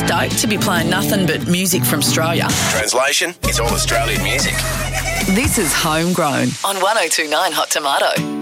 stoked to be playing nothing but music from Australia. Translation, it's all Australian music. This is Homegrown on 102.9 Hot Tomato.